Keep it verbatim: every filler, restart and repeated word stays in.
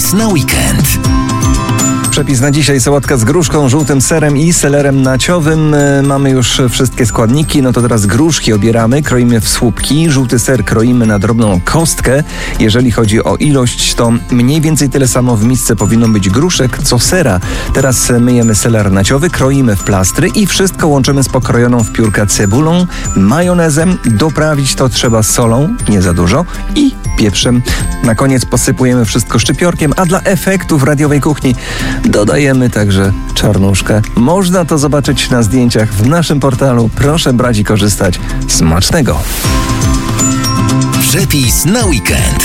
Przepis na weekend. Przepis na dzisiaj: sałatka z gruszką, żółtym serem i selerem naciowym. Mamy już wszystkie składniki, no to teraz gruszki obieramy, kroimy w słupki, żółty ser kroimy na drobną kostkę. Jeżeli chodzi o ilość, to mniej więcej tyle samo w misce powinno być gruszek co sera. Teraz myjemy seler naciowy, kroimy w plastry i wszystko łączymy z pokrojoną w piórka cebulą, majonezem. Doprawić to trzeba solą, nie za dużo, i pieprzem. Na koniec posypujemy wszystko szczypiorkiem, a dla efektu w radiowej kuchni dodajemy także czarnuszkę. Można to zobaczyć na zdjęciach w naszym portalu. Proszę brać i korzystać. Smacznego! Przepis na weekend.